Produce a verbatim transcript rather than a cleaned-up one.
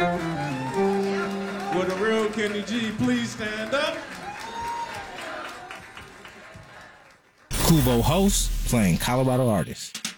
Would a real Kenny G please stand up? Kubo hosts playing Colorado artists.